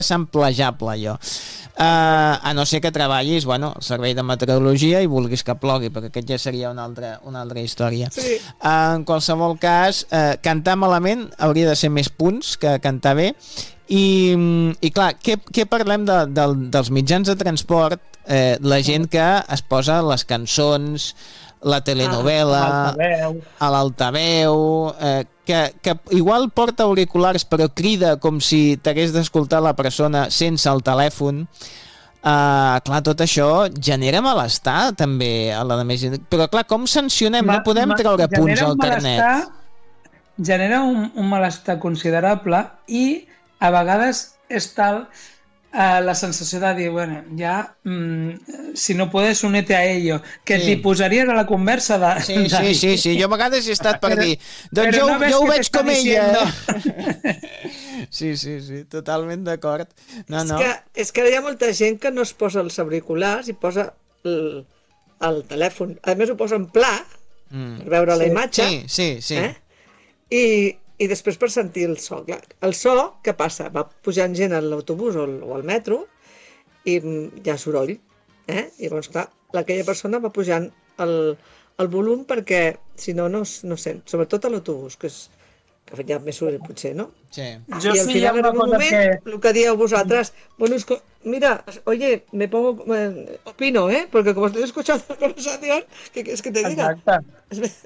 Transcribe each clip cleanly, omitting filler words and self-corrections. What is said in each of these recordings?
samplejable, allò. A no ser que treballis, bueno, al servei de meteorologia i vulguis que plogui, perquè aquest ja seria una altra història. Sí. En qualsevol cas, cantar malament hauria de ser més punts que cantar bé. I clar, què parlem dels mitjans de transport? La gent que es posa les cançons, la telenovel·la, a l'altaveu, que igual porta auriculars però crida com si t'hagués d'escoltar la persona sense el telèfon. Clar, tot això genera malestar també a la de més gent. Però clar, com sancionem? No podem treure punts al carnet. Genera un malestar considerable i a vegades és tal la sensació de dir, bueno, ja si no puedes unete a ello, que t'hi posaries a la conversa de... Sí, jo a vegades he estat per dir, doncs jo ho veig com ella. Sí, totalment d'acord. És que hi ha molta gent que no es posa els auriculars i posa el telèfon, a més ho posa en pla per veure la imatge. Sí. I després per sentir el so. Clar, el so, què passa? Va pujant gent a l'autobús o al metro i hi ha soroll. I llavors, clar, aquella persona va pujant el volum perquè, si no, no sent. Sobretot a l'autobús, que hi ha més soroll, potser, no? Sí. I al final, en un moment, el que dieu vosaltres, bueno, mira, oye, me pongo, opino, porque como estoy escuchando la conversación, ¿qué es que te diga? Exacte.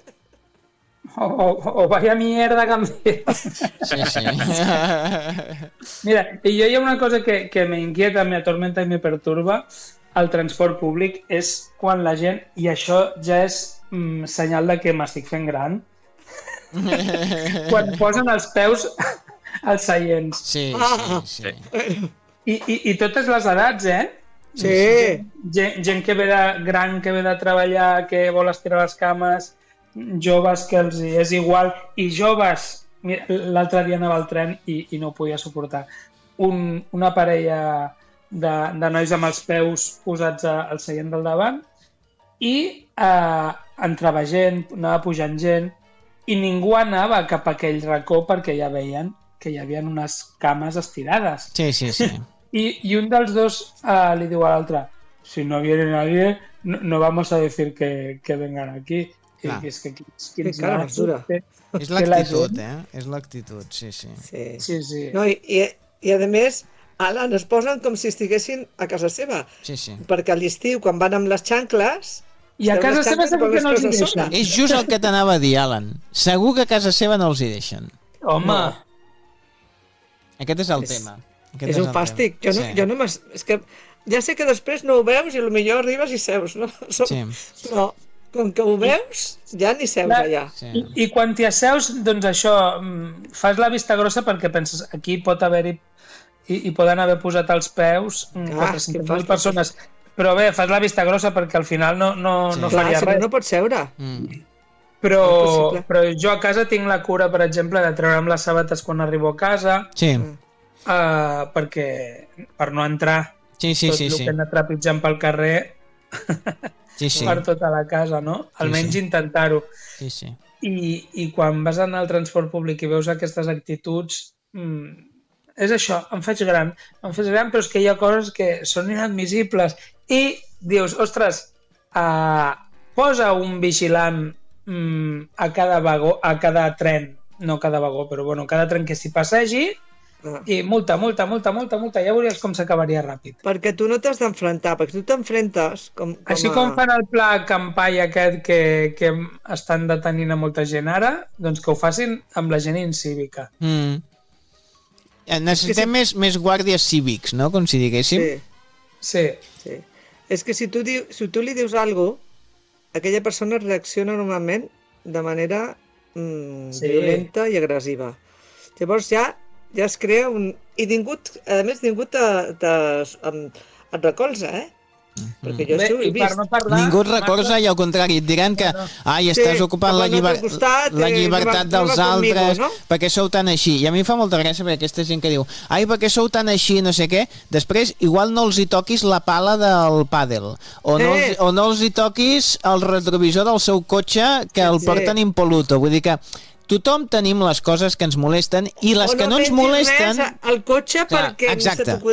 O vaya mierda canción. Sí. Mira, y yo hay una cosa que me inquieta, me atormenta y me perturba al transport públic és quan la gent, i això ja és senyal de que m'estic fent gran, quan posen els peus als seients. Sí. I totes les edats, Sí. Gent que ve de gran, que ve de treballar, que vol estirar les cames, joves que els és igual, i joves, l'altre dia anava al tren i no ho podia suportar, una parella de nois amb els peus posats al seient del davant i entrava gent, anava pujant gent i ningú anava cap a aquell racó perquè ja veien que hi havia unes cames estirades. Sí. I un dels dos li diu a l'altre, si no viene nadie, no vamos a decir que vengan aquí. És que quins basura. És l'actitud, És l'actitud, sí. No, i a més, Alan, es posen com si estiguessin a casa seva. Sí. Perquè a l'estiu, quan van amb les xancles... I a casa seva segur que no els hi deixen. És just el que t'anava a dir, Alan. Segur que a casa seva no els hi deixen. Home! Aquest és el tema. És un fàstic. Jo no és que ja sé que després no ho veus i potser arribes i seus, no? No. Com que ho veus, ja ni seus allà. Sí. I quan t'hi asseus, doncs això, fas la vista grossa perquè penses, aquí pot haver-hi, i poden haver posat als peus 400.000 persones. Però bé, fas la vista grossa perquè al final no faria res. No pots seure. Però jo a casa tinc la cura, per exemple, de treure'm les sabates quan arribo a casa, perquè per no entrar tot el que anar trepitjant pel carrer... per tota la casa, no? Almenys intentar-ho. Sí. I quan vas anar al transport públic i veus aquestes actituds, és això, em faig gran, però és que hi ha coses que són inadmissibles. I dius, ostres, posa un vigilant a cada vagó, a cada tren, no cada vagó, però bueno, cada tren que s'hi passegi, i multa, ja veuries com s'acabaria ràpid. Perquè tu no t'has d'enfrontar, perquè tu t'enfrentes Així com fan el pla Campai aquest que estan detenint a molta gent ara, doncs que ho facin amb la gent incívica. Necessitem més guàrdies cívics, no? Com si diguéssim. Sí. És que si tu li dius alguna cosa, aquella persona reacciona normalment de manera violenta i agressiva. Llavors ja es crea un... I a més ningú et recolza, Perquè jo he vist... Ningú et recolza i al contrari, et diran que estàs ocupant la llibertat dels altres, perquè sou tan així. I a mi em fa molta gràcia perquè aquesta gent que diu perquè sou tan així, no sé què, després igual no els hi toquis la pala del pàdel, o no els hi toquis el retrovisor del seu cotxe que el porten impoluto. Vull dir que tothom tenim les coses que ens molesten i les que no ens molesten... O no pensis res al cotxe perquè... Exacte.